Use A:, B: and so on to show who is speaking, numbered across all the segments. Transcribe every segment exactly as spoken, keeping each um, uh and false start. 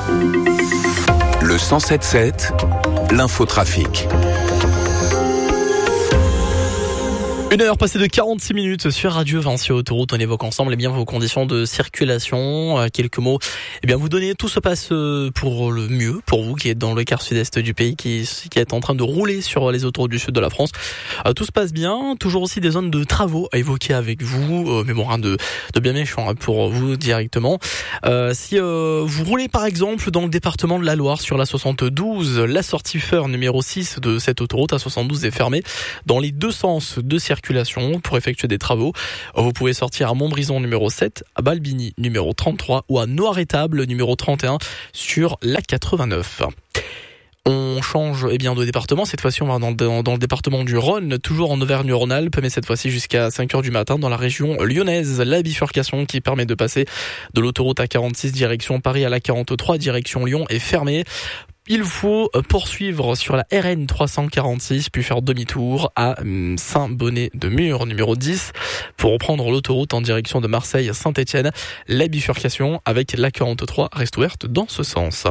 A: Le cent sept sept, l'infotrafic.
B: Une heure passée de quarante-six minutes sur Radio Vinci Autoroute. On évoque ensemble eh bien, vos conditions de circulation. Euh, quelques mots. Eh bien, vous donnez, tout se passe pour le mieux, pour vous qui êtes dans le quart sud-est du pays, qui, qui êtes en train de rouler sur les autoroutes du sud de la France. Euh, tout se passe bien. Toujours aussi des zones de travaux à évoquer avec vous. Euh, mais bon, rien de, de bien méchant hein, pour vous directement. Euh, si euh, vous roulez par exemple dans le département de la Loire sur la soixante-douze, la sortie Feur numéro six de cette autoroute à soixante-douze est fermée dans les deux sens de circulation pour effectuer des travaux. Vous pouvez sortir à Montbrison numéro sept, à Balbigny numéro trente-trois ou à Noirétable numéro trente et un sur la quatre-vingt-neuf. On change eh bien de département, cette fois-ci on va dans le, dans, dans le département du Rhône, toujours en Auvergne-Rhône-Alpes, mais cette fois-ci jusqu'à cinq heures du matin dans la région lyonnaise. La bifurcation qui permet de passer de l'autoroute A quarante-six direction Paris à la quarante-trois direction Lyon est fermée. Il faut poursuivre sur la R N trois cent quarante-six puis faire demi-tour à Saint-Bonnet-de-Mur numéro dix pour reprendre l'autoroute en direction de Marseille-Saint-Étienne. La bifurcation avec la quarante-trois reste ouverte dans ce sens.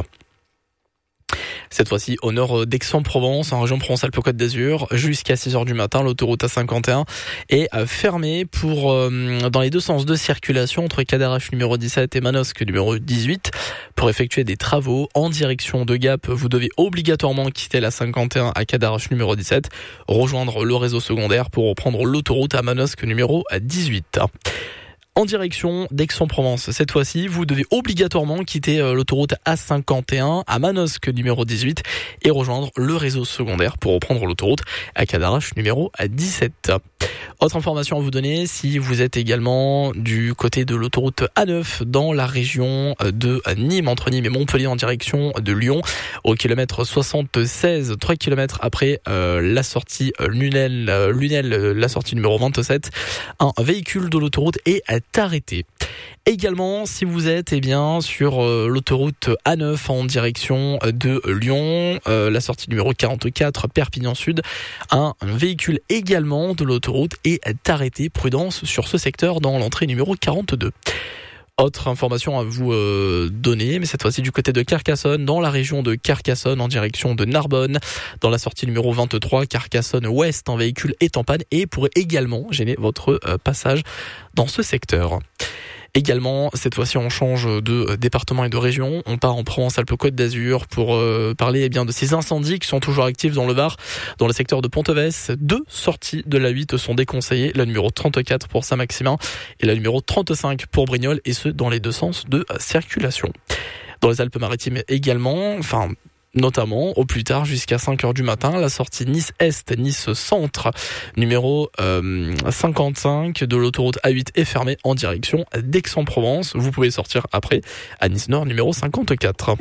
B: Cette fois-ci au nord d'Aix-en-Provence, en région Provence-Alpes-Côte d'Azur, jusqu'à six heures du matin, l'autoroute A cinquante et un est fermée pour euh, dans les deux sens de circulation entre Cadarache numéro dix-sept et Manosque numéro dix-huit pour effectuer des travaux en direction de Gap. Vous devez obligatoirement quitter la cinquante et un à Cadarache numéro dix-sept, rejoindre le réseau secondaire pour reprendre l'autoroute à Manosque numéro dix-huit. En direction d'Aix-en-Provence, cette fois-ci, vous devez obligatoirement quitter l'autoroute A cinquante et un à Manosque numéro dix-huit et rejoindre le réseau secondaire pour reprendre l'autoroute à Cadarache numéro dix-sept. Autre information à vous donner, si vous êtes également du côté de l'autoroute A neuf dans la région de Nîmes, entre Nîmes et Montpellier en direction de Lyon, au kilomètre soixante-seize, trois kilomètres après euh, la sortie Lunel, euh, Lunel, la sortie numéro vingt-sept, un véhicule de l'autoroute est arrêté. Également, si vous êtes eh bien sur euh, l'autoroute A neuf en direction de Lyon, euh, la sortie numéro quarante-quatre, Perpignan Sud, un, un véhicule également de l'autoroute est arrêté. Prudence sur ce secteur dans l'entrée numéro quarante-deux. Autre information à vous euh, donner, mais cette fois-ci du côté de Carcassonne, dans la région de Carcassonne en direction de Narbonne, dans la sortie numéro vingt-trois, Carcassonne Ouest, un véhicule est en panne et pourrait également gêner votre euh, passage dans ce secteur. Également, cette fois-ci, on change de département et de région. On part en Provence-Alpes-Côte d'Azur pour euh, parler eh bien de ces incendies qui sont toujours actifs dans le Var, dans le secteur de Ponteves. Deux sorties de la huit sont déconseillées. La numéro trente-quatre pour Saint-Maximin et la numéro trente-cinq pour Brignoles, et ce, dans les deux sens de circulation. Dans les Alpes-Maritimes également, enfin... notamment au plus tard jusqu'à cinq heures du matin, la sortie Nice-Est, Nice-Centre, numéro euh, cinquante-cinq de l'autoroute A huit est fermée en direction d'Aix-en-Provence. Vous pouvez sortir après à Nice-Nord, numéro cinquante-quatre.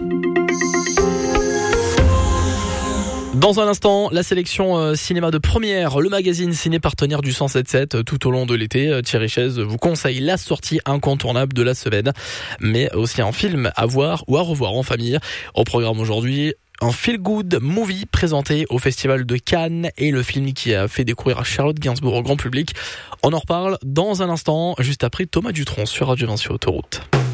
B: Dans un instant, la sélection euh, cinéma de première, le magazine ciné partenaire du cent sept sept tout au long de l'été. Thierry Chaise vous conseille la sortie incontournable de la semaine, mais aussi un film à voir ou à revoir en famille. Au programme aujourd'hui, un feel-good movie présenté au Festival de Cannes et le film qui a fait découvrir Charlotte Gainsbourg au grand public. On en reparle dans un instant, juste après Thomas Dutronc sur Radio Vinci Autoroute.